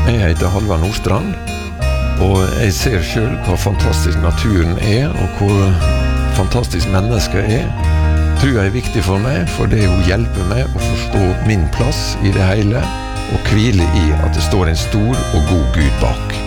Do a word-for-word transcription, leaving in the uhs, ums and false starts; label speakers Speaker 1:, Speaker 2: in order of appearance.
Speaker 1: Jeg heter Halvard Nordstrand, og jeg ser selv hvor fantastisk naturen er, og hvor fantastisk mennesket er. Tror jeg er viktig for meg, for det hun hjelper meg å forstå min plass i det hele, og hvile i at det står en stor og god Gud bak.